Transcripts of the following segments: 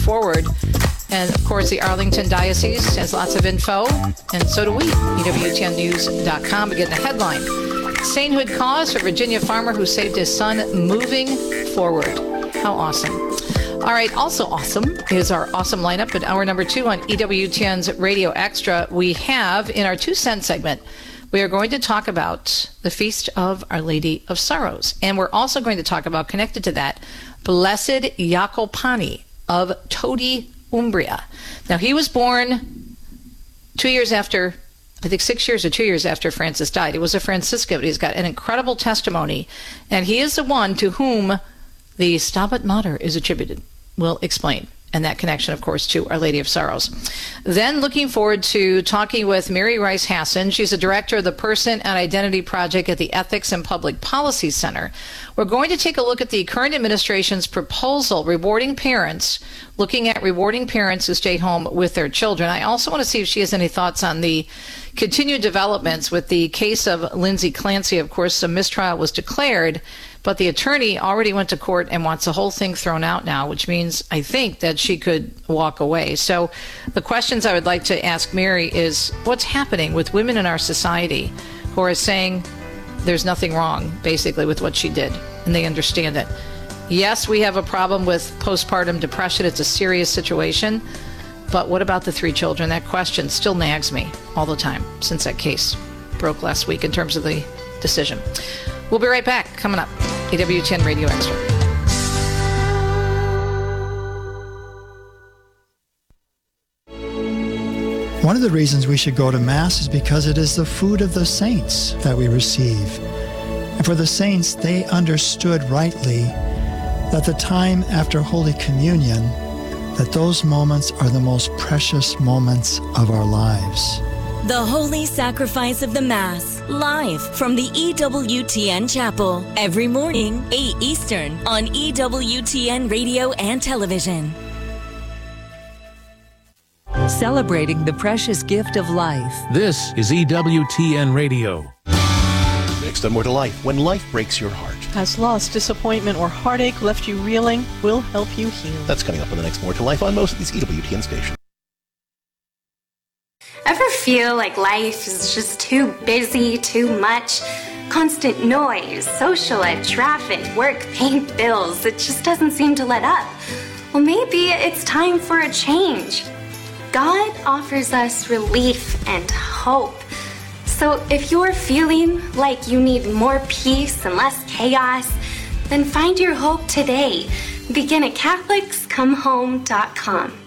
forward. And, of course, the Arlington Diocese has lots of info, and so do we. EWTNnews.com. Again, the headline, Sainthood Cause for Virginia farmer who saved his son, moving forward. How awesome. All right, also awesome is our awesome lineup. At hour number 2 on EWTN's Radio Extra, we have, in our 2 cent segment, we are going to talk about the Feast of Our Lady of Sorrows. And we're also going to talk about, connected to that, Blessed Jacopani of Todi, Umbria. Now, he was born 2 years after, I think 6 years or 2 years after Francis died. He was a Franciscan, but he's got an incredible testimony. And he is the one to whom the Stabat Mater is attributed. We'll explain. And that connection, of course, to Our Lady of Sorrows. Then looking forward to talking with Mary Rice Hassan. She's the director of the Person and Identity Project at the Ethics and Public Policy Center. We're going to take a look at the current administration's proposal rewarding parents, looking at rewarding parents who stay home with their children. I also want to see if she has any thoughts on the continued developments with the case of Lindsay Clancy. Of course, a mistrial was declared, but the attorney already went to court and wants the whole thing thrown out now, which means I think that she could walk away. So the questions I would like to ask Mary is, what's happening with women in our society who are saying there's nothing wrong, basically, with what she did, and they understand it? Yes, we have a problem with postpartum depression. It's a serious situation. But what about the 3 children? That question still nags me all the time since that case broke last week in terms of the decision. We'll be right back. Coming up, EWTN Radio Extra. One of the reasons we should go to Mass is because it is the food of the saints that we receive. And for the saints, they understood rightly that the time after Holy Communion, that those moments are the most precious moments of our lives. The Holy Sacrifice of the Mass, live from the EWTN Chapel, every morning, 8 Eastern, on EWTN Radio and Television. Celebrating the precious gift of life. This is EWTN Radio. Next on More to Life, when life breaks your heart. Has loss, disappointment, or heartache left you reeling? We'll help you heal. That's coming up on the next More to Life on most of these EWTN stations. Ever feel like life is just too busy, too much? Constant noise, social ed, traffic, work, paint, bills. It just doesn't seem to let up. Well, maybe it's time for a change. God offers us relief and hope. So if you're feeling like you need more peace and less chaos, then find your hope today. Begin at CatholicsComeHome.com.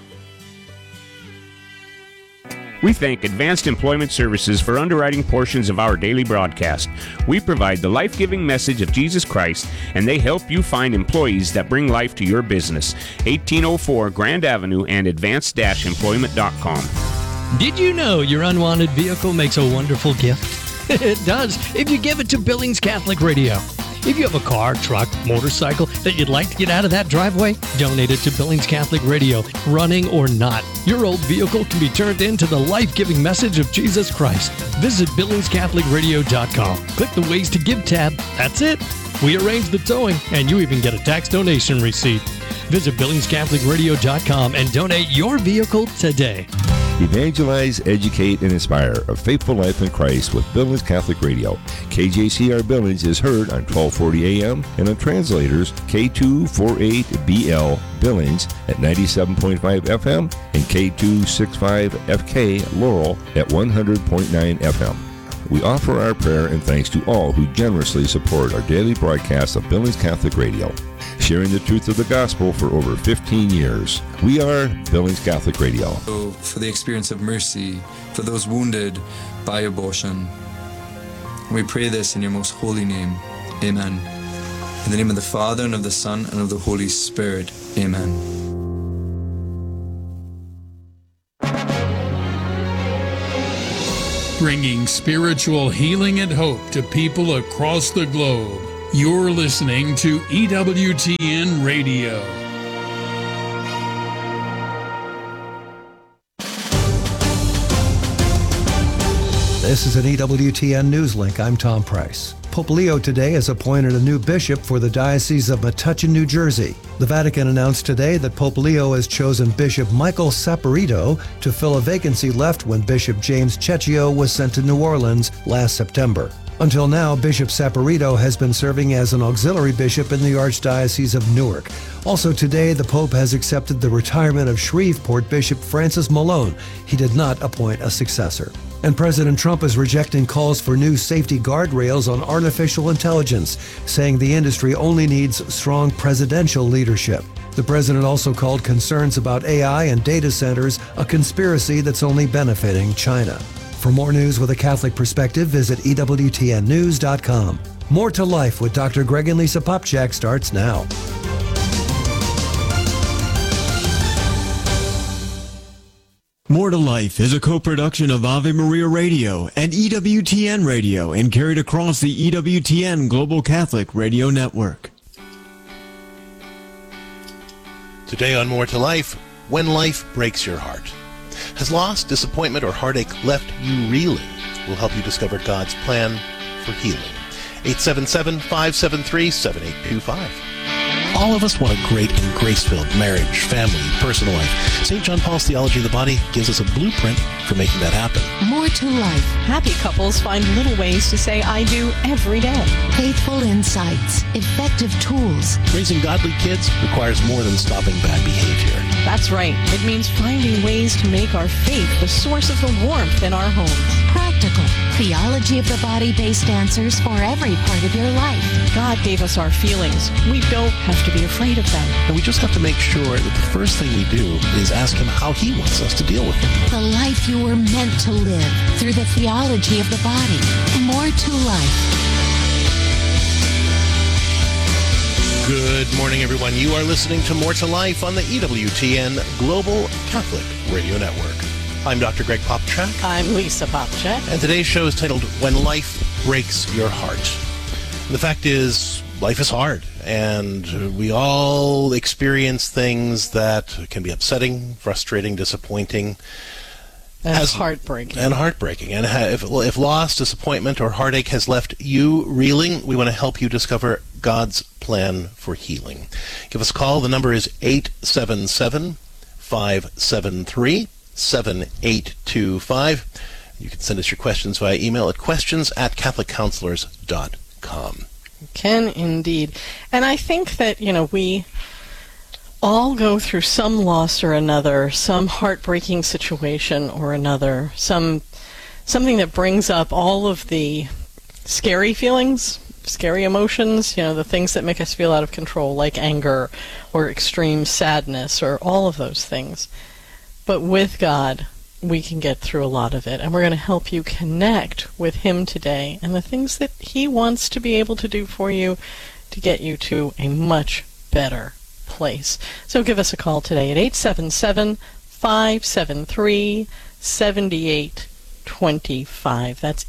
We thank Advanced Employment Services for underwriting portions of our daily broadcast. We provide the life-giving message of Jesus Christ, and they help you find employees that bring life to your business. 1804 Grand Avenue and advanced-employment.com. Did you know your unwanted vehicle makes a wonderful gift? It does, if you give it to Billings Catholic Radio. If you have a car, truck, motorcycle that you'd like to get out of that driveway, donate it to Billings Catholic Radio, running or not. Your old vehicle can be turned into the life-giving message of Jesus Christ. Visit BillingsCatholicRadio.com. Click the Ways to Give tab. That's it. We arrange the towing, and you even get a tax donation receipt. Visit BillingsCatholicRadio.com and donate your vehicle today. Evangelize, educate, and inspire a faithful life in Christ with Billings Catholic Radio. KJCR Billings is heard on 1240 AM and on translators K248BL Billings at 97.5 FM and K265FK Laurel at 100.9 FM. We offer our prayer and thanks to all who generously support our daily broadcast of Billings Catholic Radio, sharing the truth of the gospel for over 15 years. We are Billings Catholic Radio. For the experience of mercy for those wounded by abortion. We pray this in your most holy name. Amen. In the name of the Father, and of the Son, and of the Holy Spirit. Amen. Bringing spiritual healing and hope to people across the globe. You're listening to EWTN Radio. This is an EWTN News Link. I'm Tom Price. Pope Leo today has appointed a new bishop for the Diocese of Metuchen, New Jersey. The Vatican announced today that Pope Leo has chosen Bishop Michael Saporito to fill a vacancy left when Bishop James Cecchio was sent to New Orleans last September. Until now, Bishop Saporito has been serving as an auxiliary bishop in the Archdiocese of Newark. Also today, the Pope has accepted the retirement of Shreveport Bishop Francis Malone. He did not appoint a successor. And President Trump is rejecting calls for new safety guardrails on artificial intelligence, saying the industry only needs strong presidential leadership. The president also called concerns about AI and data centers a conspiracy that's only benefiting China. For more news with a Catholic perspective, visit EWTNnews.com. More to Life with Dr. Greg and Lisa Popchak starts now. More to Life is a co-production of Ave Maria Radio and EWTN Radio and carried across the EWTN Global Catholic Radio Network. Today on More to Life, when life breaks your heart. Has loss, disappointment, or heartache left you reeling? We'll help you discover God's plan for healing. 877-573-7825. All of us want a great and grace-filled marriage, family, personal life. St. John Paul's Theology of the Body gives us a blueprint for making that happen. More to life. Happy couples find little ways to say I do every day. Faithful insights. Effective tools. Raising godly kids requires more than stopping bad behavior. That's right. It means finding ways to make our faith the source of the warmth in our homes. Practical. Theology of the body-based answers for every part of your life. God gave us our feelings. We don't have to be afraid of them. And we just have to make sure that the first thing we do is ask Him how He wants us to deal with them. The life you were meant to live through the theology of the body. More to life. Good morning, everyone. You are listening to More to Life on the EWTN Global Catholic Radio Network. I'm Dr. Greg Popchak. I'm Lisa Popchak. And today's show is titled When Life Breaks Your Heart. And the fact is, life is hard, and we all experience things that can be upsetting, frustrating, disappointing. And heartbreaking. And heartbreaking. And if loss, disappointment, or heartache has left you reeling, we want to help you discover God's plan for healing. Give us a call. The number is 877-573-7825. You can send us your questions via email at questions@catholiccounselors.com. Can indeed. And I think that, we all go through some loss or another, some heartbreaking situation or another, something that brings up all of the scary feelings, scary emotions, the things that make us feel out of control, like anger or extreme sadness or all of those things. But with God, we can get through a lot of it, and we're going to help you connect with Him today and the things that He wants to be able to do for you to get you to a much better place. So give us a call today at 877-573-7825. That's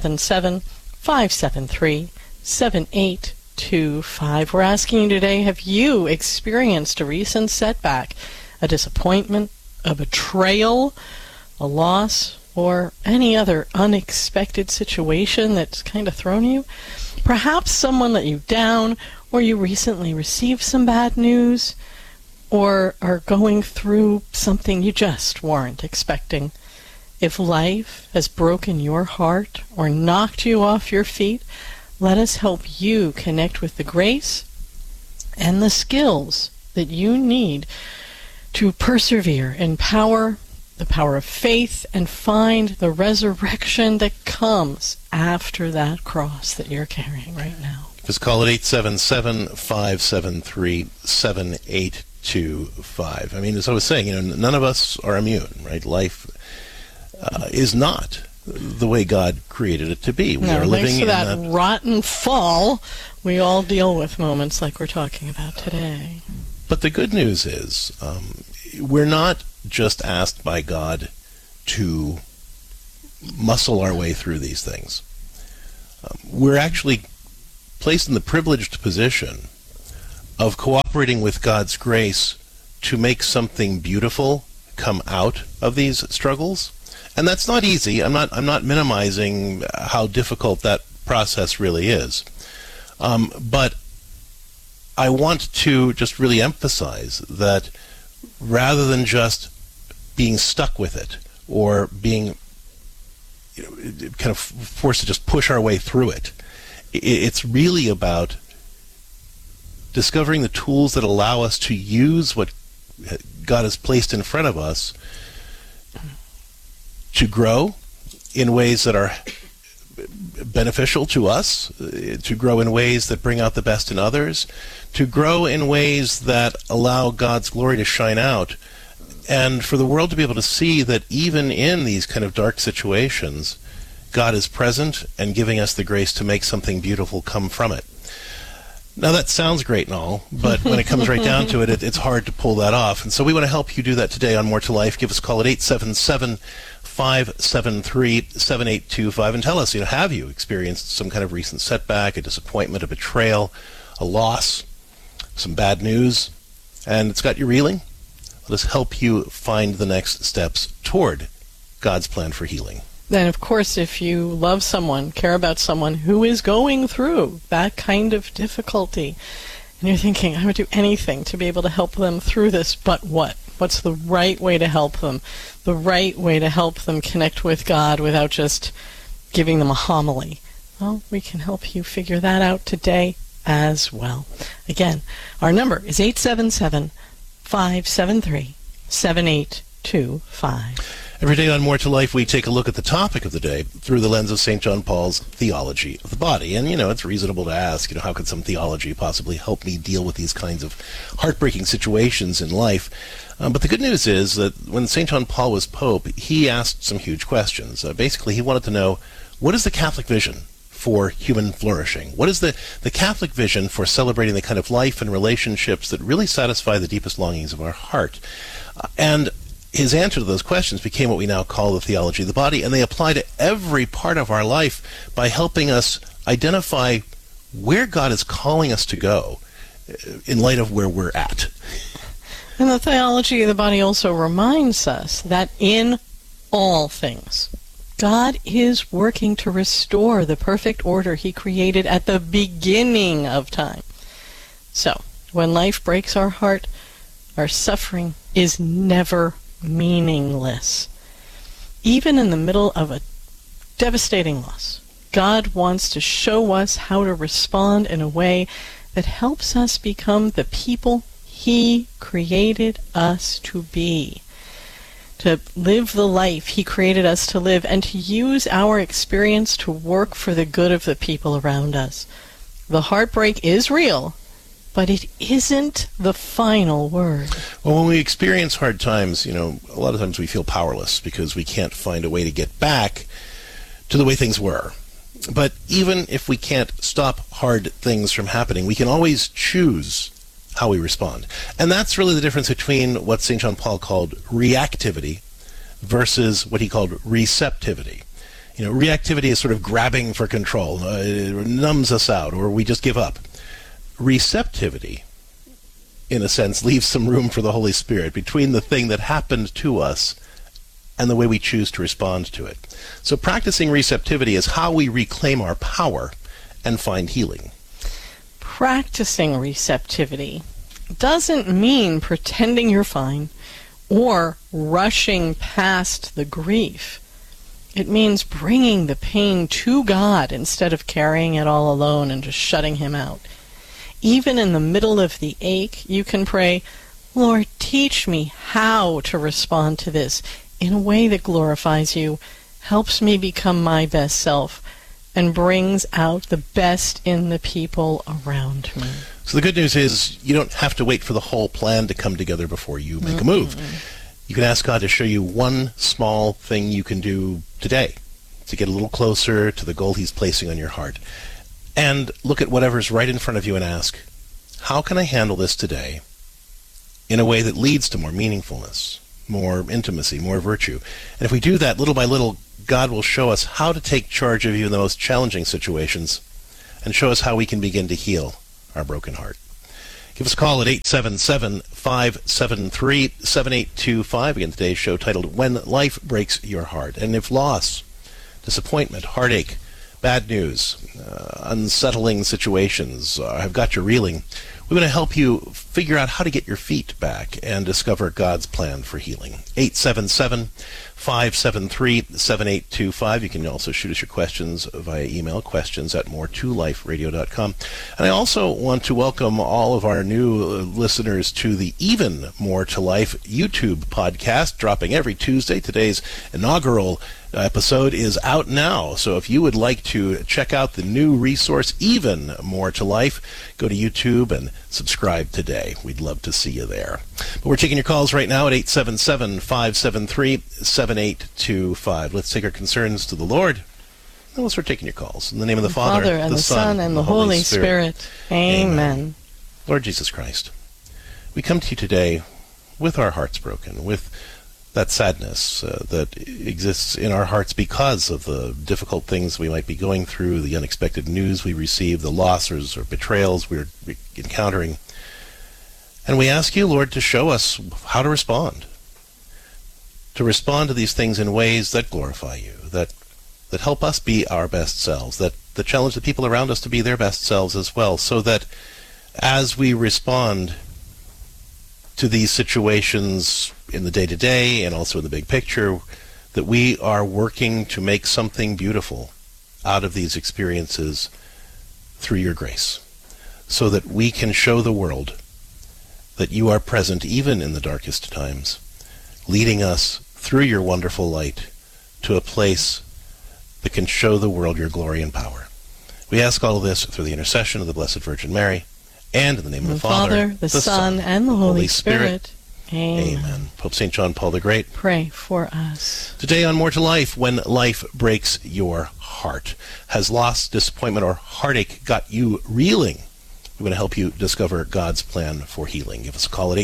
877-573-7825. We're asking you today, have you experienced a recent setback, a disappointment, a betrayal, a loss, or any other unexpected situation that's kind of thrown you? Perhaps someone let you down, or you recently received some bad news, or are going through something you just weren't expecting. If life has broken your heart or knocked you off your feet, let us help you connect with the grace and the skills that you need to persevere in the power of faith, and find the resurrection that comes after that cross that you're carrying right now. Just call it 877-573-7825. I mean, as I was saying, none of us are immune, right? Life is not the way God created it to be. We are living in that rotten fall. We all deal with moments like we're talking about today. But the good news is, we're not just asked by God to muscle our way through these things. We're actually placed in the privileged position of cooperating with God's grace to make something beautiful come out of these struggles. And that's not easy. I'm not minimizing how difficult that process really is. But I want to just really emphasize that rather than just being stuck with it or being kind of forced to just push our way through it, it's really about discovering the tools that allow us to use what God has placed in front of us to grow in ways that are beneficial to us, to grow in ways that bring out the best in others, to grow in ways that allow God's glory to shine out, and for the world to be able to see that even in these kind of dark situations, God is present and giving us the grace to make something beautiful come from it. Now that sounds great and all, but when it comes right down to it, it's hard to pull that off. And so we want to help you do that today on More to Life. Give us a call at 877-573-7825 and tell us, have you experienced some kind of recent setback, a disappointment, a betrayal, a loss, some bad news, and it's got you reeling? Let us help you find the next steps toward God's plan for healing. Then, of course, if you love someone, care about someone who is going through that kind of difficulty, and you're thinking, I would do anything to be able to help them through this, but what? What's the right way to help them? The right way to help them connect with God without just giving them a homily. Well, we can help you figure that out today as well. Again, our number is 877-573-7825. Every day on More to Life, we take a look at the topic of the day through the lens of St. John Paul's theology of the body. And, it's reasonable to ask, how could some theology possibly help me deal with these kinds of heartbreaking situations in life? But the good news is that when St. John Paul was Pope, he asked some huge questions. Basically, he wanted to know, what is the Catholic vision for human flourishing? What is the Catholic vision for celebrating the kind of life and relationships that really satisfy the deepest longings of our heart? And his answer to those questions became what we now call the theology of the body, and they apply to every part of our life by helping us identify where God is calling us to go in light of where we're at. And the theology of the body also reminds us that in all things, God is working to restore the perfect order He created at the beginning of time. So, when life breaks our heart, our suffering is never meaningless. Even in the middle of a devastating loss, God wants to show us how to respond in a way that helps us become the people He created us to be, to live the life He created us to live, and to use our experience to work for the good of the people around us. The heartbreak is real, but it isn't the final word. Well, when we experience hard times, a lot of times we feel powerless because we can't find a way to get back to the way things were. But even if we can't stop hard things from happening, we can always choose how we respond. And that's really the difference between what St. John Paul called reactivity versus what he called receptivity. Reactivity is sort of grabbing for control. It numbs us out, or we just give up. Receptivity, in a sense, leaves some room for the Holy Spirit between the thing that happened to us and the way we choose to respond to it. So practicing receptivity is how we reclaim our power and find healing. Practicing receptivity doesn't mean pretending you're fine or rushing past the grief. It means bringing the pain to God instead of carrying it all alone and just shutting Him out. Even in the middle of the ache, you can pray, Lord, teach me how to respond to this in a way that glorifies You, helps me become my best self, and brings out the best in the people around me. So the good news is you don't have to wait for the whole plan to come together before you make a move. You can ask God to show you one small thing you can do today to get a little closer to the goal He's placing on your heart. And look at whatever's right in front of you and ask, how can I handle this today in a way that leads to more meaningfulness, more intimacy, more virtue? And if we do that little by little, God will show us how to take charge of you in the most challenging situations and show us how we can begin to heal our broken heart. Give us a call at 877-573-7825. Again, today's show titled When Life Breaks Your Heart. And if loss, disappointment, heartache, bad news, unsettling situations have got you reeling, we want to help you figure out how to get your feet back and discover God's plan for healing. 877-573-7825. You can also shoot us your questions via email, questions@more2liferadio.com. And I also want to welcome all of our new listeners to the Even More to Life YouTube podcast, dropping every Tuesday. Today's inaugural episode is out now, so if you would like to check out the new resource, Even More to Life, go to YouTube and subscribe today. We'd love to see you there. But we're taking your calls right now at 877-573-7825. Let's take our concerns to the Lord, and we'll start taking your calls. In the name of the Father, and the Son, and the Holy Spirit. Amen. Lord Jesus Christ, we come to you today with our hearts broken, with that sadness that exists in our hearts because of the difficult things we might be going through, the unexpected news we receive, the losses or betrayals we're encountering. And we ask you, Lord, to show us how to respond to these things in ways that glorify you, that help us be our best selves, that challenge the people around us to be their best selves as well, so that as we respond to these situations in the day-to-day and also in the big picture, that we are working to make something beautiful out of these experiences through your grace, so that we can show the world that you are present even in the darkest times, leading us through your wonderful light to a place that can show the world your glory and power. We ask all of this through the intercession of the Blessed Virgin Mary, and in the name of the Father, the Son, and the Holy Spirit. Amen. Pope St. John Paul the Great, pray for us. Today on More to Life, when life breaks your heart, has loss, disappointment, or heartache got you reeling? We want to help you discover God's plan for healing. Give us a call at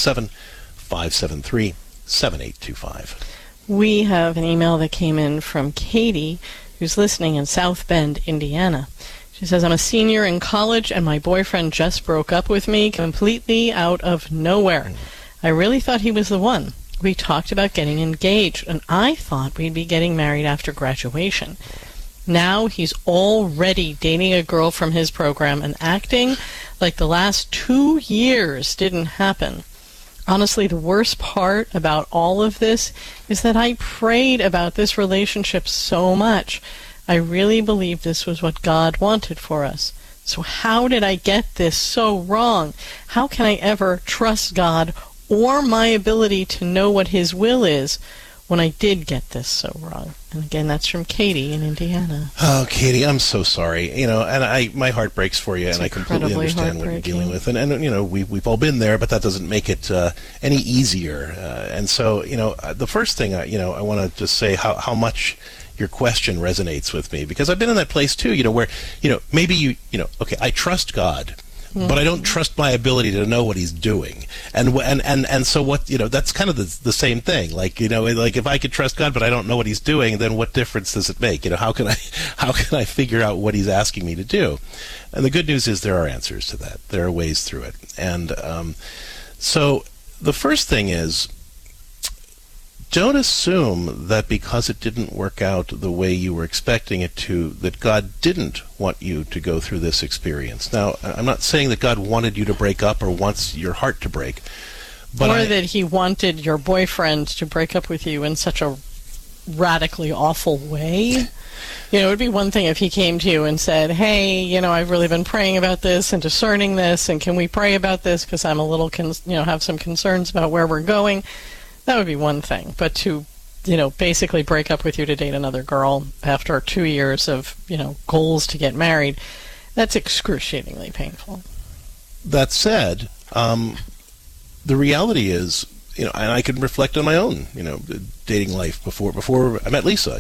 877-573-7825. We have an email that came in from Katie, who's listening in South Bend, Indiana. She says, I'm a senior in college and my boyfriend just broke up with me completely out of nowhere. I really thought he was the one. We talked about getting engaged, and I thought we'd be getting married after graduation. Now he's already dating a girl from his program and acting like the last 2 years didn't happen. Honestly, the worst part about all of this is that I prayed about this relationship so much. I really believe this was what God wanted for us. So how did I get this so wrong? How can I ever trust God or my ability to know what His will is when I did get this so wrong? And again, that's from Katie in Indiana. Oh, Katie, I'm so sorry. And my heart breaks for you, and I completely understand what you're dealing with. And we've all been there, but that doesn't make it any easier. And so, the first thing I want to just say how much your question resonates with me, because I've been in that place too, where, maybe okay, I trust God, but I don't trust my ability to know what He's doing. And so what, that's kind of the same thing. Like if I could trust God, but I don't know what He's doing, then what difference does it make? How can I figure out what He's asking me to do? And the good news is there are answers to that. There are ways through it. And so the first thing is, don't assume that because it didn't work out the way you were expecting it to, that God didn't want you to go through this experience. Now, I'm not saying that God wanted you to break up or wants your heart to break. But that He wanted your boyfriend to break up with you in such a radically awful way. It would be one thing if he came to you and said, hey, I've really been praying about this and discerning this, and can we pray about this because I'm a little, have some concerns about where we're going. That would be one thing, but to, basically break up with you to date another girl after 2 years of, goals to get married, that's excruciatingly painful. That said, the reality is, and I can reflect on my own, dating life before I met Lisa.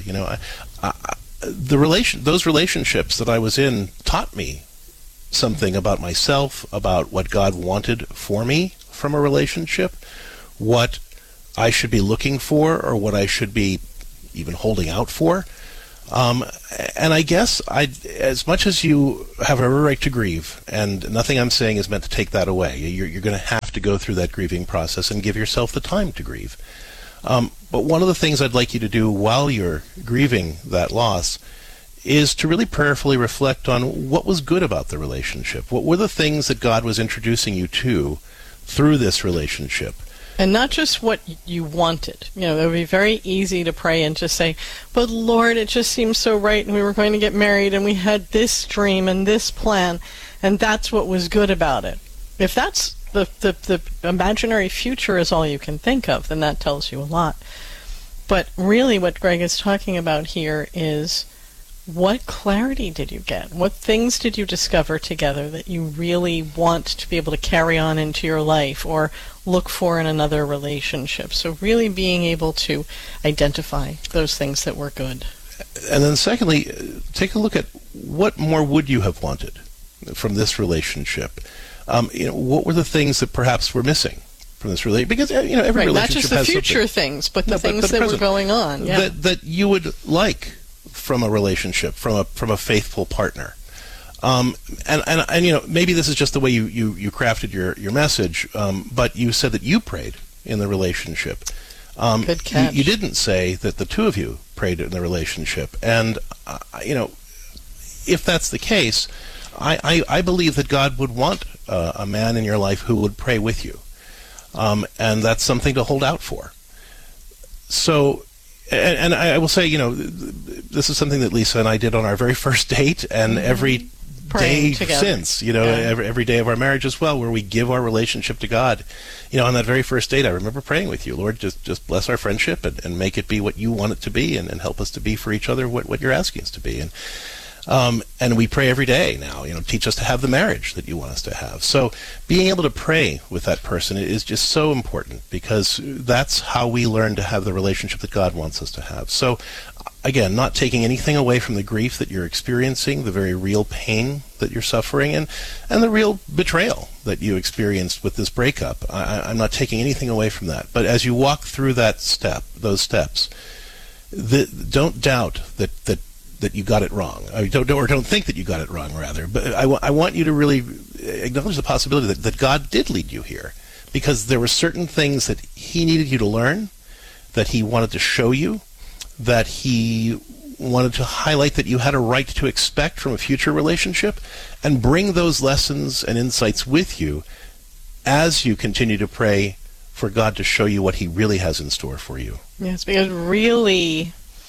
Those relationships that I was in taught me something about myself, about what God wanted for me from a relationship, what I should be looking for, or what I should be even holding out for. And I guess as much as you have every right to grieve, and nothing I'm saying is meant to take that away, you're going to have to go through that grieving process and give yourself the time to grieve. But one of the things I'd like you to do while you're grieving that loss is to really prayerfully reflect on what was good about the relationship. What were the things that God was introducing you to through this relationship? And not just what you wanted. You know, it would be very easy to pray and just say, but Lord, it just seems so right, and we were going to get married, and we had this dream and this plan, and that's what was good about it. If that's the imaginary future is all you can think of, then that tells you a lot. But really what Greg is talking about here is, what clarity did you get? What things did you discover together that you really want to be able to carry on into your life or look for in another relationship? So really being able to identify those things that were good. And then secondly, take a look at what more would you have wanted from this relationship? What were the things that perhaps were missing from this relationship? Because every right, relationship not just the has future something. things, but the things that were going on. Yeah. That you would like from a relationship, from a faithful partner. And maybe this is just the way you crafted your message, but you said that you prayed in the relationship. Good catch. You didn't say that the two of you prayed in the relationship. And, if that's the case, I believe that God would want a man in your life who would pray with you. And that's something to hold out for. So, and I will say, this is something that Lisa and I did on our very first date, and every day since, every day of our marriage as well, where we give our relationship to God. On that very first date, I remember praying with you, Lord, just bless our friendship and make it be what you want it to be, and help us to be for each other what you're asking us to be. And we pray every day now, teach us to have the marriage that you want us to have. So being able to pray with that person is just so important, because that's how we learn to have the relationship that God wants us to have. So again, not taking anything away from the grief that you're experiencing, the very real pain that you're suffering, and the real betrayal that you experienced with this breakup. I'm not taking anything away from that. But as you walk through those steps, don't doubt that you got it wrong. Don't think that you got it wrong, rather. But I want you to really acknowledge the possibility that God did lead you here, because there were certain things that he needed you to learn, that he wanted to show you, that he wanted to highlight that you had a right to expect from a future relationship, and bring those lessons and insights with you as you continue to pray for God to show you what he really has in store for you. Yes, because really,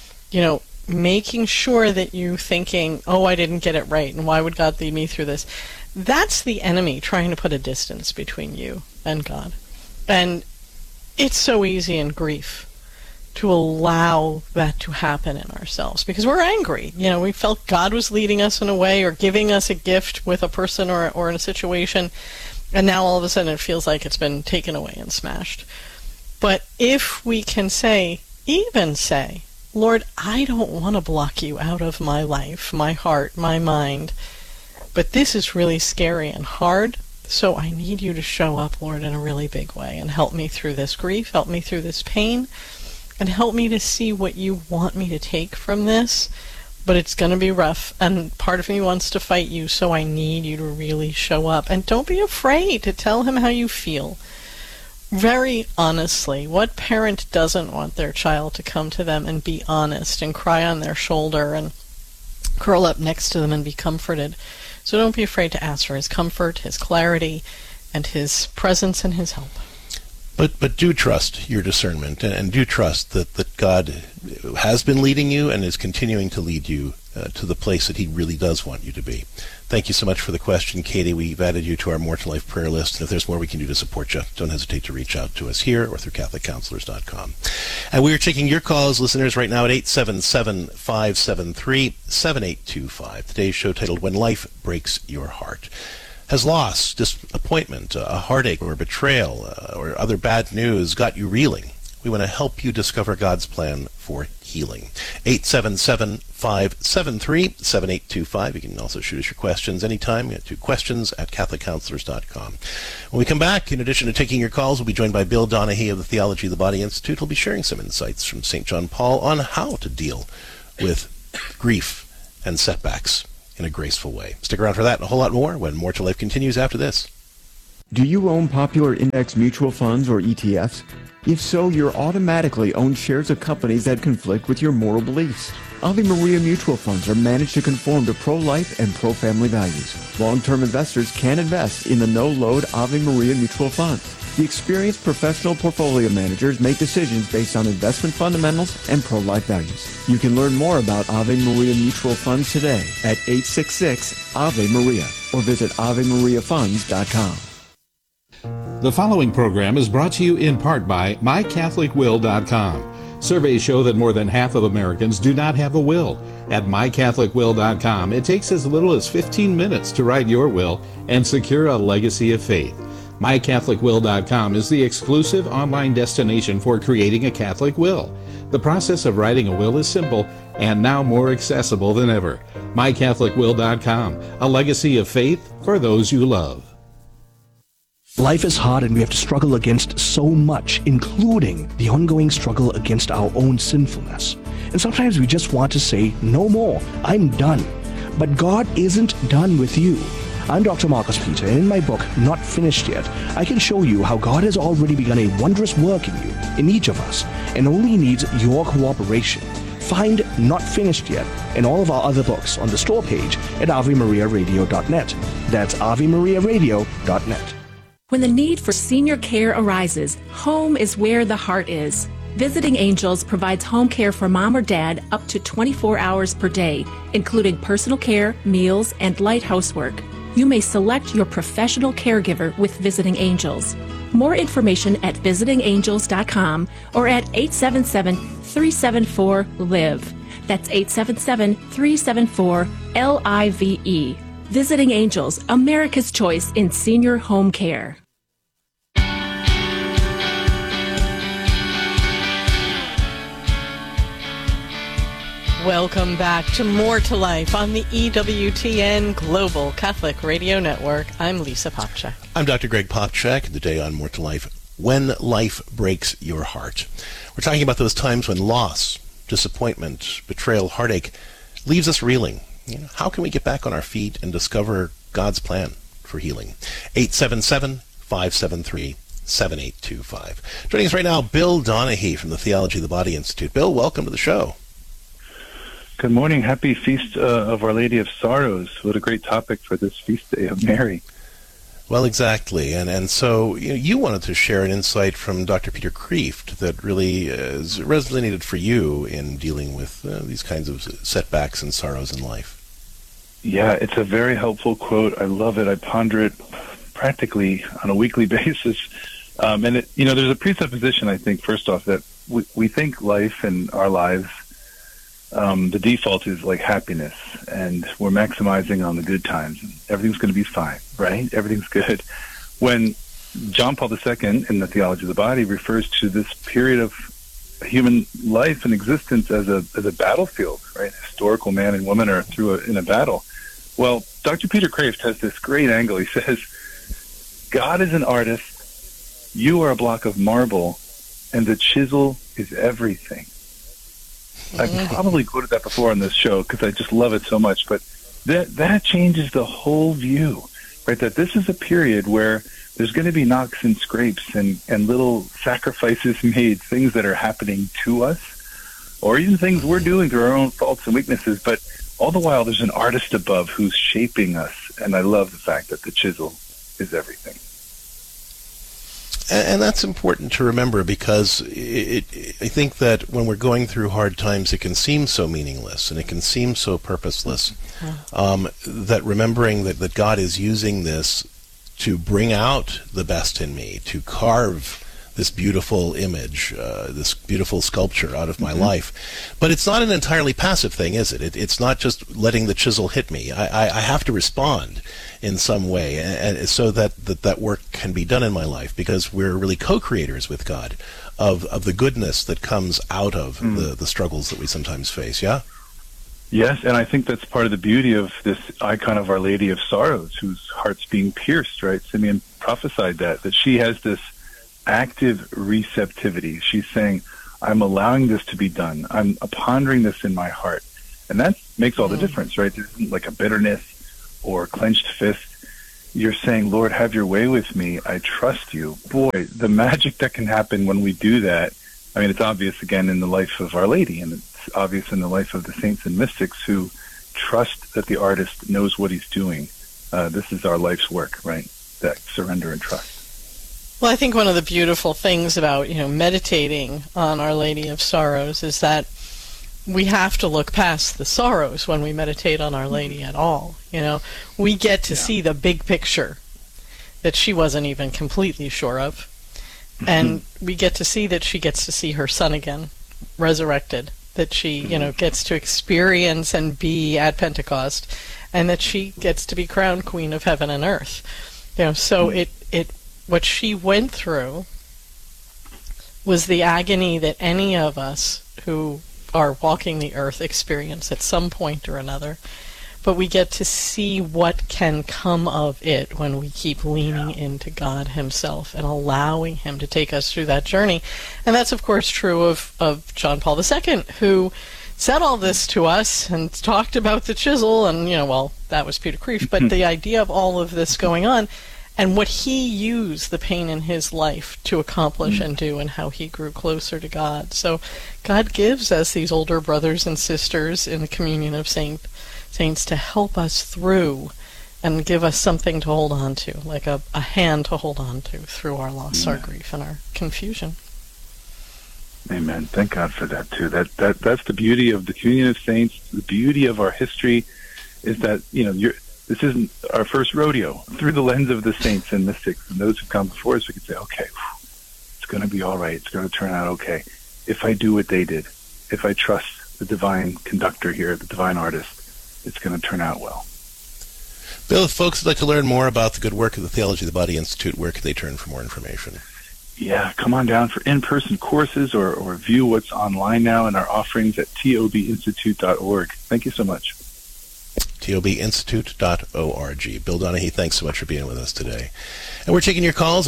making sure that you thinking, oh, I didn't get it right, and why would God lead me through this? That's the enemy trying to put a distance between you and God. And it's so easy in grief to allow that to happen in ourselves, because we're angry. We felt God was leading us in a way, or giving us a gift with a person or in a situation, and now all of a sudden it feels like it's been taken away and smashed. But if we can even say, Lord, I don't want to block you out of my life, my heart, my mind, but this is really scary and hard, so I need you to show up, Lord, in a really big way, and help me through this grief, help me through this pain, and help me to see what you want me to take from this. But it's going to be rough, and part of me wants to fight you, so I need you to really show up. And don't be afraid to tell him how you feel. Very honestly, what parent doesn't want their child to come to them and be honest and cry on their shoulder and curl up next to them and be comforted? So don't be afraid to ask for his comfort, his clarity, and his presence and his help. But do trust your discernment, and do trust that God has been leading you and is continuing to lead you to the place that he really does want you to be. Thank you so much for the question, Katie. We've added you to our More to Life prayer list, and if there's more we can do to support you, don't hesitate to reach out to us here or through CatholicCounselors.com. And we are taking your calls, listeners, right now at 877-573-7825. Today's show titled When Life Breaks Your Heart. Has loss, disappointment, a heartache, or betrayal, or other bad news got you reeling? We want to help you discover God's plan for healing. 877-573-7825. You can also shoot us your questions anytime. Get to questions@CatholicCounselors.com. When we come back, in addition to taking your calls, we'll be joined by Bill Donahue of the Theology of the Body Institute. He'll be sharing some insights from St. John Paul on how to deal with grief and setbacks in a graceful way. Stick around for that and a whole lot more when More to Life continues after this. Do you own popular index mutual funds or ETFs? If so, you're automatically owned shares of companies that conflict with your moral beliefs. Ave Maria mutual funds are managed to conform to pro-life and pro-family values. Long-term investors can invest in the no-load Ave Maria mutual funds. The experienced professional portfolio managers make decisions based on investment fundamentals and pro-life values. You can learn more about Ave Maria mutual funds today at 866-AVE-MARIA or visit AveMariaFunds.com. The following program is brought to you in part by MyCatholicWill.com. Surveys show that more than half of Americans do not have a will. At MyCatholicWill.com, it takes as little as 15 minutes to write your will and secure a legacy of faith. MyCatholicWill.com is the exclusive online destination for creating a Catholic will. The process of writing a will is simple and now more accessible than ever. MyCatholicWill.com, a legacy of faith for those you love. Life is hard and we have to struggle against so much, including the ongoing struggle against our own sinfulness. And sometimes we just want to say, no more, I'm done. But God isn't done with you. I'm Dr. Marcus Peter, and in my book, Not Finished Yet, I can show you how God has already begun a wondrous work in you, in each of us, and only needs your cooperation. Find Not Finished Yet and all of our other books on the store page at AveMariaRadio.net. That's AveMariaRadio.net. When the need for senior care arises, home is where the heart is. Visiting Angels provides home care for mom or dad up to 24 hours per day, including personal care, meals, and light housework. You may select your professional caregiver with Visiting Angels. More information at visitingangels.com or at 877-374-LIVE. That's 877-374-LIVE. Visiting Angels, America's choice in senior home care. Welcome back to More to Life on the EWTN Global Catholic Radio Network. I'm Lisa Popchak. I'm Dr. Greg Popchak, and today on More to Life, When Life Breaks Your Heart. We're talking about those times when loss, disappointment, betrayal, heartache leaves us reeling. How can we get back on our feet and discover God's plan for healing? 877-573-7825. Joining us right now, Bill Donahue from the Theology of the Body Institute. Bill, welcome to the show. Good morning. Happy Feast of Our Lady of Sorrows. What a great topic for this feast day of Mary. Well, exactly. And so you wanted to share an insight from Dr. Peter Kreeft that really is resonated for you in dealing with these kinds of setbacks and sorrows in life. Yeah, it's a very helpful quote. I love it. I ponder it practically on a weekly basis. And there's a presupposition, I think, first off, that we think life and our lives, the default is like happiness, and we're maximizing on the good times. And everything's going to be fine, right? Everything's good. When John Paul II in the Theology of the Body refers to this period of human life and existence as a battlefield, right? Historical man and woman are in a battle. Well, Dr. Peter Kreeft has this great angle. He says, God is an artist, you are a block of marble, and the chisel is everything. I've probably quoted that before on this show because I just love it so much, but that changes the whole view, right? That this is a period where there's going to be knocks and scrapes and little sacrifices made, things that are happening to us, or even things we're doing through our own faults and weaknesses, but all the while there's an artist above who's shaping us, and I love the fact that the chisel is everything. And that's important to remember because I think that when we're going through hard times, it can seem so meaningless and it can seem so purposeless. That remembering that God is using this to bring out the best in me, to carve this beautiful image, this beautiful sculpture out of my life. But it's not an entirely passive thing, is it? It's not just letting the chisel hit me. I have to respond in some way, and so that work can be done in my life, because we're really co-creators with God of the goodness that comes out of the struggles that we sometimes face, yeah? Yes, and I think that's part of the beauty of this icon of Our Lady of Sorrows, whose heart's being pierced, right? Simeon prophesied that she has this active receptivity. She's saying, I'm allowing this to be done. I'm pondering this in my heart. And that makes all the difference, right? There isn't like a bitterness or clenched fist. you're saying, Lord, have your way with me. I trust you. Boy, the magic that can happen when we do that. I mean, it's obvious, again, in the life of Our Lady, and it's obvious in the life of the saints and mystics who trust that the artist knows what he's doing. This is our life's work, right? That surrender and trust. Well, I think one of the beautiful things about, meditating on Our Lady of Sorrows is that we have to look past the sorrows when we meditate on Our Lady at all. We get to see the big picture that she wasn't even completely sure of. And we get to see that she gets to see her son again, resurrected, that she, gets to experience and be at Pentecost, and that she gets to be crowned Queen of Heaven and Earth. So what she went through was the agony that any of us who are walking the earth experience at some point or another. But we get to see what can come of it when we keep leaning into God himself and allowing him to take us through that journey. And that's, of course, true of John Paul II, who said all this to us and talked about the chisel, and, that was Peter Kreeft, but the idea of all of this going on and what he used the pain in his life to accomplish and do, and how he grew closer to God. So God gives us these older brothers and sisters in the communion of saints to help us through and give us something to hold on to, like a hand to hold on to through our loss, our grief, and our confusion. Amen. Thank God for that too. That's the beauty of the communion of saints. The beauty of our history is that this isn't our first rodeo. Through the lens of the saints and mystics and those who've come before us, we can say, okay, it's going to be all right. It's going to turn out okay. If I do what they did, if I trust the divine conductor here, the divine artist, it's going to turn out well. Bill, if folks would like to learn more about the good work of the Theology of the Body Institute, where could they turn for more information? Yeah, come on down for in-person courses or view what's online now in our offerings at tobinstitute.org. Thank you so much. tobinstitute.org. Bill Donahue, thanks so much for being with us today. And we're taking your calls at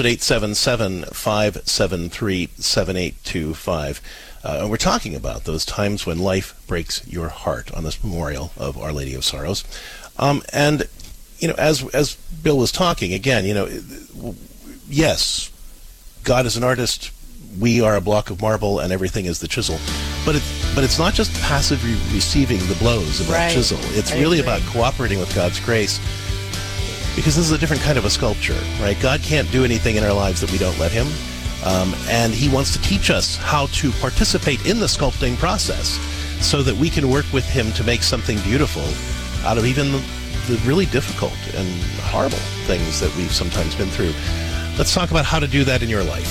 877-573-7825. And we're talking about those times when life breaks your heart on this memorial of Our Lady of Sorrows. And, as Bill was talking, again, yes, God is an artist. We are a block of marble, and everything is the chisel. But it's not just passively receiving the blows of that chisel. It's really about cooperating with God's grace, because this is a different kind of a sculpture, right? God can't do anything in our lives that we don't let him, and he wants to teach us how to participate in the sculpting process so that we can work with him to make something beautiful out of even the really difficult and horrible things that we've sometimes been through. Let's talk about how to do that in your life.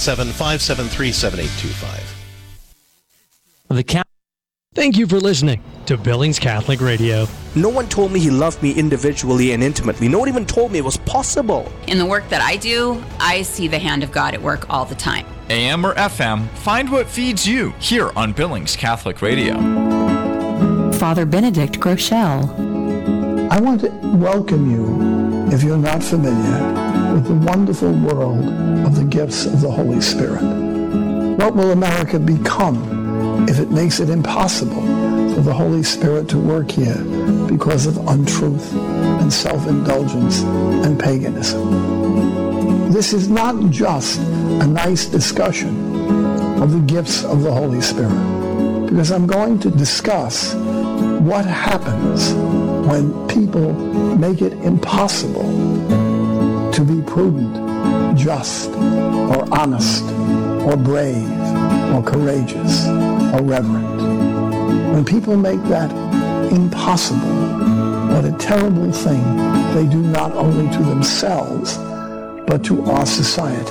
877-573-7825. Thank you for listening to Billings Catholic Radio. No one told me he loved me individually and intimately. No one even told me it was possible. In the work that I do, I see the hand of God at work all the time. AM or FM, find what feeds you here on Billings Catholic Radio. Father Benedict Groeschel. I want to welcome you, if you're not familiar, with the wonderful world of the gifts of the Holy Spirit. What will America become if it makes it impossible for the Holy Spirit to work here because of untruth and self-indulgence and paganism? This is not just a nice discussion of the gifts of the Holy Spirit, because I'm going to discuss what happens when people make it impossible to be prudent, just, or honest, or brave, or courageous, or reverent. When people make that impossible, what a terrible thing they do not only to themselves, but to our society.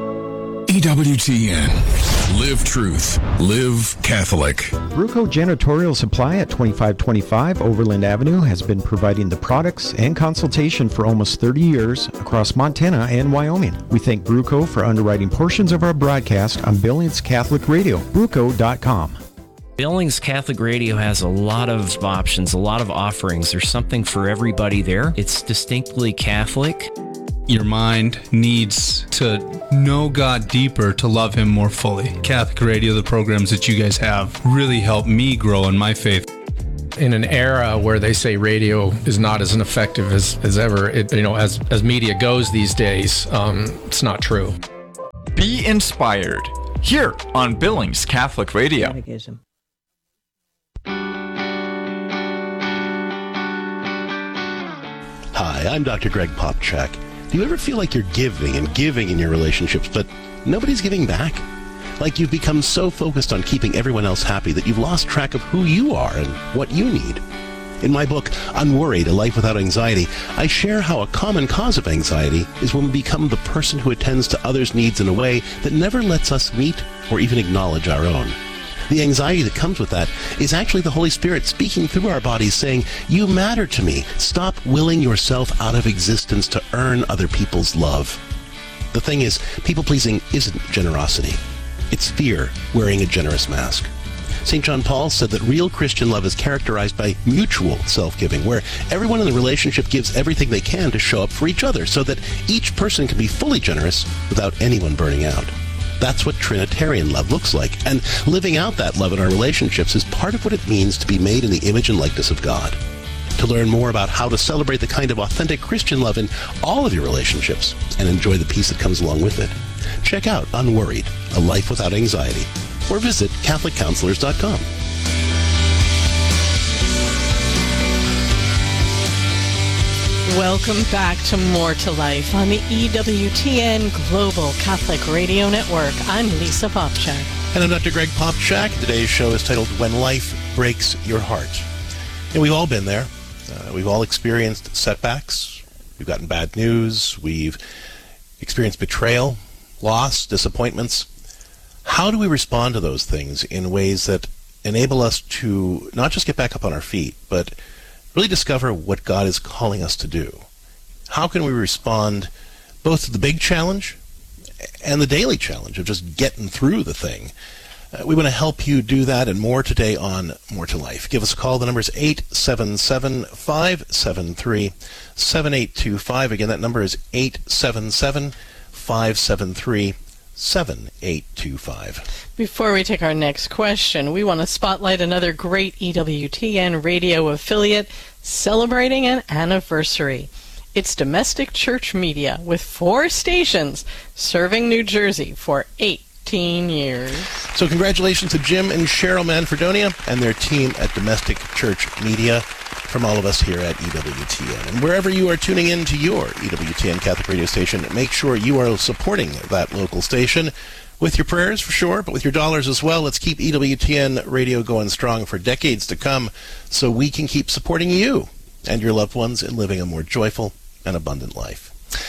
EWTN. Live truth. Live Catholic. Bruco Janitorial Supply at 2525 Overland Avenue has been providing the products and consultation for almost 30 years across Montana and Wyoming. We thank Bruco for underwriting portions of our broadcast on Billings Catholic Radio. Bruco.com. Billings Catholic Radio has a lot of options, a lot of offerings. There's something for everybody there. It's distinctly Catholic. Your mind needs to know God deeper to love him more fully. Catholic Radio, the programs that you guys have, really help me grow in my faith. in an era where they say radio is not as effective as ever, as media goes these days, it's not true. Be inspired here on Billings Catholic Radio. Hi, I'm Dr. Greg Popchak. Do you ever feel like you're giving in your relationships, but nobody's giving back? Like you've become so focused on keeping everyone else happy that you've lost track of who you are and what you need. In my book, Unworried, A Life Without Anxiety, I share how a common cause of anxiety is when we become the person who attends to others' needs in a way that never lets us meet or even acknowledge our own. The anxiety that comes with that is actually the Holy Spirit speaking through our bodies saying, "You matter to me. Stop willing yourself out of existence to earn other people's love." The thing is, people-pleasing isn't generosity. It's fear wearing a generous mask. St. John Paul said that real Christian love is characterized by mutual self-giving, where everyone in the relationship gives everything they can to show up for each other so that each person can be fully generous without anyone burning out. That's what Trinitarian love looks like, and living out that love in our relationships is part of what it means to be made in the image and likeness of God. To learn more about how to celebrate the kind of authentic Christian love in all of your relationships and enjoy the peace that comes along with it, check out Unworried, A Life Without Anxiety, or visit CatholicCounselors.com. Welcome back to More to Life on the EWTN Global Catholic Radio Network. I'm Lisa Popchak. And I'm Dr. Greg Popchak. Today's show is titled When Life Breaks Your Heart. And we've all been there. We've all experienced setbacks. We've gotten bad news. We've experienced betrayal, loss, disappointments. How do we respond to those things in ways that enable us to not just get back up on our feet, but really discover what God is calling us to do? How can we respond both to the big challenge and the daily challenge of just getting through the thing? We want to help you do that and more today on More to Life. Give us a call. The number is 877-573-7825. Again, that number is 877-573-7825. Before we take our next question, we want to spotlight another great EWTN radio affiliate celebrating an anniversary. It's Domestic Church Media with 4 stations serving New Jersey for 18 years. So congratulations to Jim and Cheryl Manfredonia and their team at Domestic Church Media from all of us here at EWTN. And wherever you are tuning in to your EWTN Catholic radio station, make sure you are supporting that local station with your prayers, for sure, but with your dollars as well. Let's keep EWTN radio going strong for decades to come so we can keep supporting you and your loved ones in living a more joyful and abundant life.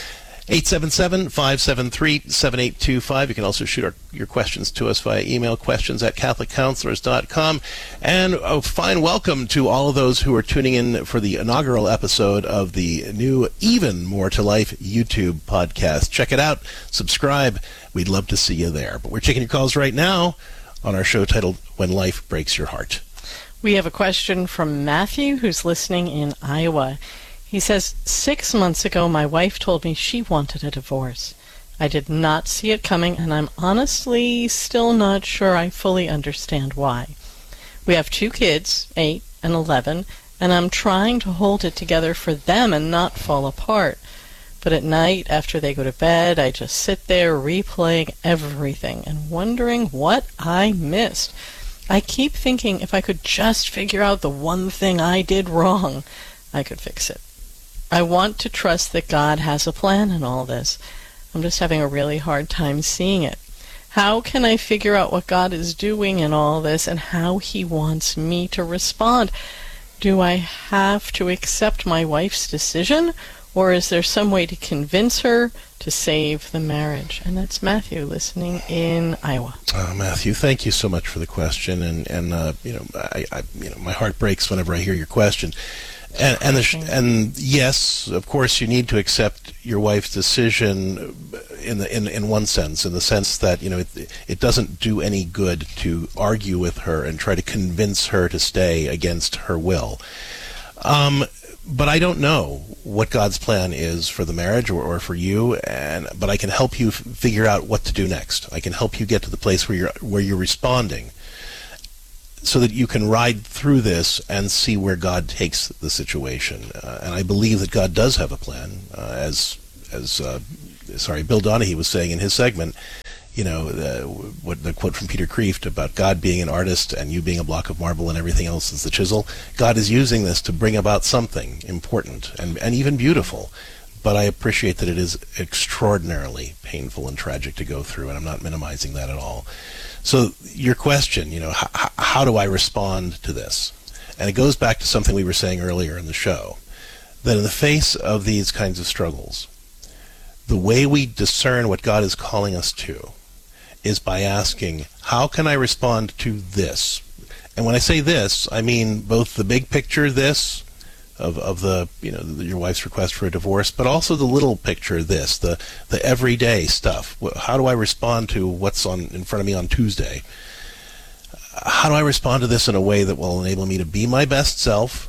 877-573-7825. You can also shoot your questions to us via email, questions@CatholicCounselors.com. And a fine welcome to all of those who are tuning in for the inaugural episode of the new Even More to Life YouTube podcast. Check it out. Subscribe. We'd love to see you there. But we're taking your calls right now on our show titled When Life Breaks Your Heart. We have a question from Matthew, who's listening in Iowa. He says, 6 months ago, my wife told me she wanted a divorce. I did not see it coming, and I'm honestly still not sure I fully understand why. We have 2 kids, 8 and 11, and I'm trying to hold it together for them and not fall apart. But at night, after they go to bed, I just sit there replaying everything and wondering what I missed. I keep thinking if I could just figure out the one thing I did wrong, I could fix it. I want to trust that God has a plan in all this. I'm just having a really hard time seeing it. How can I figure out what God is doing in all this and how He wants me to respond? Do I have to accept my wife's decision, or is there some way to convince her to save the marriage? And that's Matthew listening in Iowa. Matthew, thank you so much for the question, and my heart breaks whenever I hear your question. And yes, of course, you need to accept your wife's decision in one sense, in the sense that it doesn't do any good to argue with her and try to convince her to stay against her will. But I don't know what God's plan is for the marriage or for you, but I can help you figure out what to do next. I can help you get to the place where you're responding. so that you can ride through this and see where God takes the situation. And I believe that God does have a plan, as Bill Donahue was saying in his segment. What the quote from Peter Kreeft about God being an artist and you being a block of marble and everything else is the chisel. God is using this to bring about something important and even beautiful. But I appreciate that it is extraordinarily painful and tragic to go through, and I'm not minimizing that at all. So your question, how do I respond to this? And it goes back to something we were saying earlier in the show, that in the face of these kinds of struggles, the way we discern what God is calling us to is by asking, how can I respond to this? And when I say this, I mean both the big picture this, of the, your wife's request for a divorce, but also the little picture this, the everyday stuff. How do I respond to what's in front of me on Tuesday? How do I respond to this in a way that will enable me to be my best self,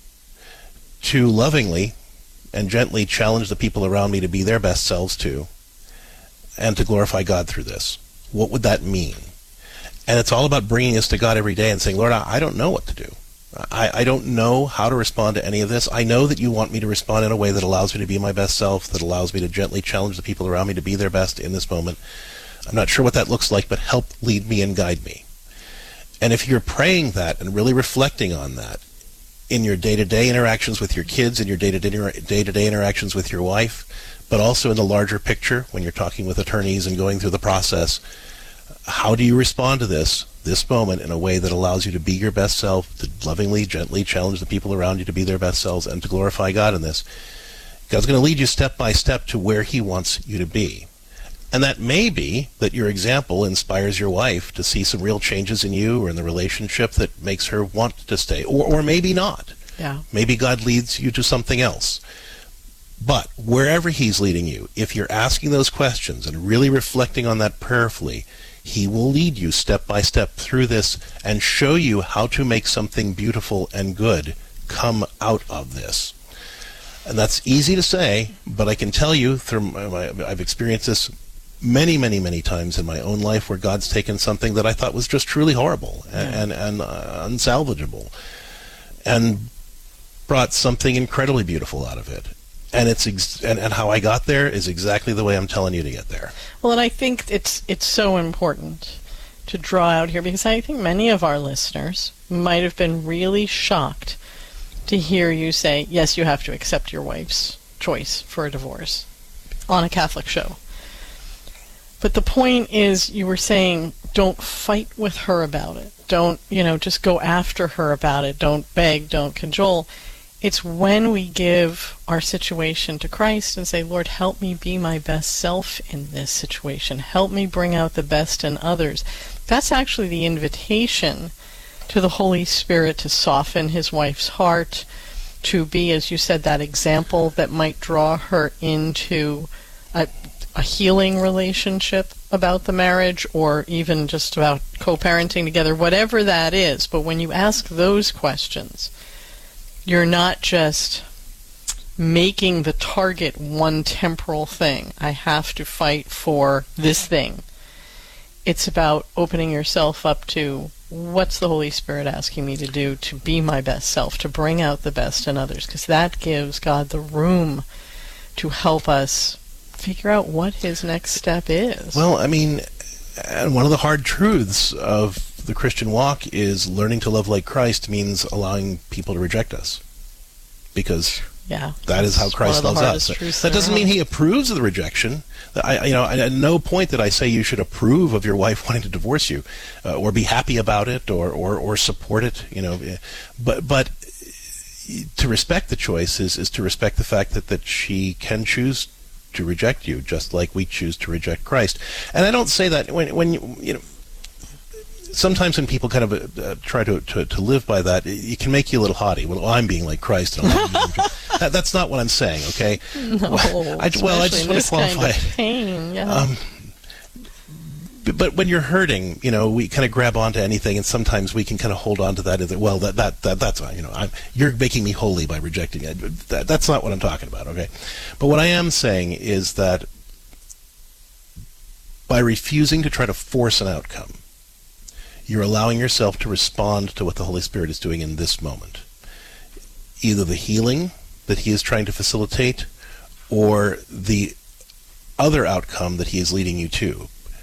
to lovingly and gently challenge the people around me to be their best selves too, and to glorify God through this? What would that mean? And it's all about bringing us to God every day and saying, Lord, I don't know what to do. I don't know how to respond to any of this. I know that you want me to respond in a way that allows me to be my best self, that allows me to gently challenge the people around me to be their best in this moment. I'm not sure what that looks like, but help lead me and guide me. And if you're praying that and really reflecting on that in your day-to-day interactions with your kids, in your day-to-day interactions with your wife, but also in the larger picture when you're talking with attorneys and going through the process, how do you respond to this moment in a way that allows you to be your best self, to lovingly, gently challenge the people around you to be their best selves, and to glorify God in this? God's going to lead you step by step to where he wants you to be. And that may be that your example inspires your wife to see some real changes in you or in the relationship that makes her want to stay, or maybe not. Yeah. Maybe God leads you to something else. But wherever he's leading you, if you're asking those questions and really reflecting on that prayerfully, he will lead you step by step through this and show you how to make something beautiful and good come out of this. And that's easy to say, but I can tell you, I've experienced this many, many, many times in my own life where God's taken something that I thought was just truly horrible and unsalvageable and brought something incredibly beautiful out of it. And and how I got there is exactly the way I'm telling you to get there. Well, and I think it's so important to draw out here, because I think many of our listeners might have been really shocked to hear you say, yes, you have to accept your wife's choice for a divorce on a Catholic show. But the point is, you were saying, don't fight with her about it. Don't, just go after her about it. Don't beg, don't cajole. It's when we give our situation to Christ and say, Lord, help me be my best self in this situation. Help me bring out the best in others. That's actually the invitation to the Holy Spirit to soften his wife's heart, to be, as you said, that example that might draw her into a healing relationship about the marriage, or even just about co-parenting together, whatever that is. But when you ask those questions, you're not just making the target one temporal thing. I have to fight for this thing. It's about opening yourself up to, what's the Holy Spirit asking me to do to be my best self, to bring out the best in others? Because that gives God the room to help us figure out what his next step is. Well, and one of the hard truths of the Christian walk is learning to love like Christ means allowing people to reject us, because that is how Christ loves us. That doesn't mean he approves of the rejection. At no point did I say you should approve of your wife wanting to divorce you, or be happy about it, or support it. But to respect the choice is to respect the fact that she can choose to reject you, just like we choose to reject Christ. And I don't say that when sometimes when people kind of try to live by that, it can make you a little haughty. Well, I'm being like Christ. And that's not what I'm saying, okay? No, I just want to qualify. Kind of pain, yeah. But when you're hurting, we kind of grab onto anything, and sometimes we can kind of hold on to that. Well, that's you're making me holy by rejecting it. That's not what I'm talking about, okay? But what I am saying is that by refusing to try to force an outcome, You're allowing yourself to respond to what the Holy Spirit is doing in this moment. Either the healing that He is trying to facilitate or the other outcome that He is leading you to.